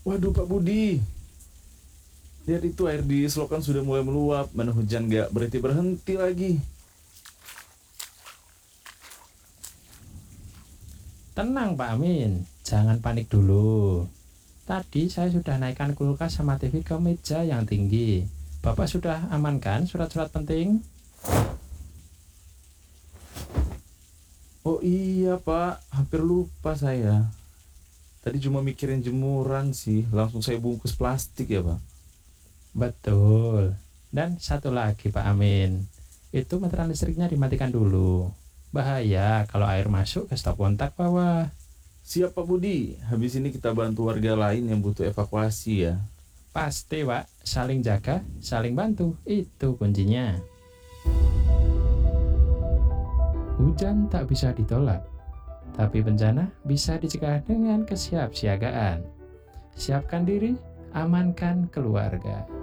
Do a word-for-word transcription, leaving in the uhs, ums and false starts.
Waduh Pak Budi, lihat itu air di selokan sudah mulai meluap. Mana hujan gak berhenti berhenti lagi. Tenang Pak Amin, jangan panik dulu. Tadi saya sudah naikkan kulkas sama T V ke meja yang tinggi. Bapak sudah amankan surat-surat penting? Oh iya Pak, hampir lupa saya. Tadi cuma mikirin jemuran sih, langsung saya bungkus plastik ya Pak. Betul. Dan satu lagi Pak Amin, itu meteran listriknya dimatikan dulu. Bahaya kalau air masuk ke stop kontak bawah. Siap Pak Budi, habis ini kita bantu warga lain yang butuh evakuasi ya. Pasti Pak, saling jaga, saling bantu, itu kuncinya. Hujan tak bisa ditolak, tapi bencana bisa dicegah dengan kesiapsiagaan. Siapkan diri, amankan keluarga.